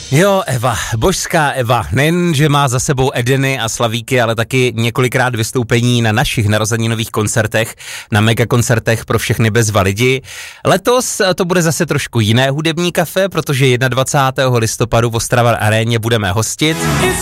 Jo, Eva, božská Eva, nejen, že má za sebou Edeny a Slavíky, ale taky několikrát vystoupení na našich narozeninových koncertech, na megakoncertech pro všechny bezva lidi. Letos to bude zase trošku jiné hudební kafe, protože 21. listopadu v Ostrava Aréně budeme hostit.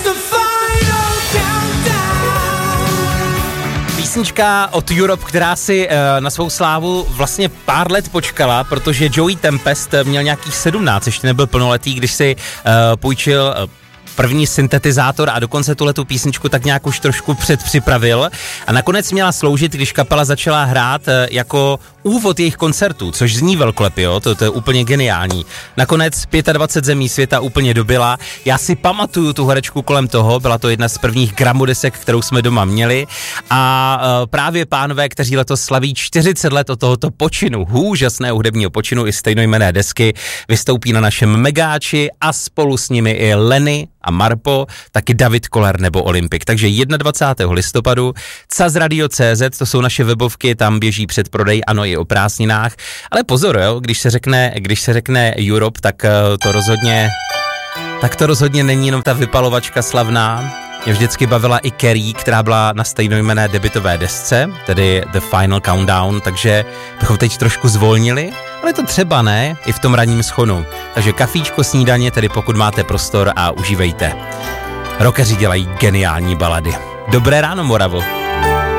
Písnička od Europe, která si na svou slávu vlastně pár let počkala, protože Joey Tempest měl nějakých 17, ještě nebyl plnoletý, když si půjčil první syntetizátor a dokonce tuhletu písničku tak nějak už trošku předpřipravil a nakonec měla sloužit, když kapela začala hrát jako úvod jejich koncertů, což zní velkolepě, jo, to je úplně geniální. Nakonec 25 zemí světa úplně dobyla, já si pamatuju tu horečku kolem toho, byla to jedna z prvních gramodesek, kterou jsme doma měli a právě pánové, kteří letos slaví 40 let od tohoto počinu, úžasného hudebního počinu i stejnojmenné desky, vystoupí na našem Megáči a spolu s nimi i Lenny a Marpo, taky David Koller nebo Olympik. Takže 21. listopadu CazRadio.cz, to jsou naše webovky, tam běží předprodej, ano, i o prázdninách. Ale pozor, jo, když se řekne Europe, tak to rozhodně není jenom ta vypalovačka slavná. Mě vždycky bavila i Carrie, která byla na stejnojmenné debutové desce, tedy The Final Countdown, takže bychom teď trošku zvolnili, ale to třeba ne, i v tom ranním schonu. Takže kafíčko, snídaně, tedy pokud máte prostor a užívejte. Rockeři dělají geniální balady. Dobré ráno, Moravo.